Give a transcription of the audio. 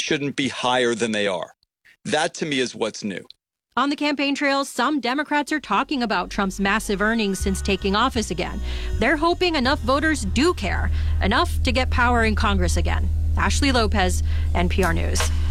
shouldn't be higher than they are. That, to me, is what's new. On the campaign trail, some Democrats are talking about Trump's massive earnings since taking office again. They're hoping enough voters do care, enough to get power in Congress again. Ashley Lopez, NPR News.